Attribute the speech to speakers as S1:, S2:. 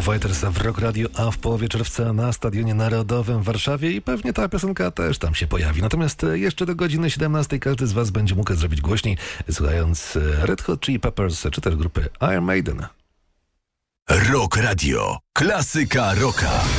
S1: Foo Fighters w Rock Radio, a w połowie czerwca na Stadionie Narodowym w Warszawie i pewnie ta piosenka też tam się pojawi. Natomiast jeszcze do godziny 17 każdy z was będzie mógł zrobić głośniej, słuchając Red Hot Chili Peppers czy też grupy Iron Maiden.
S2: Rock Radio. Klasyka rocka.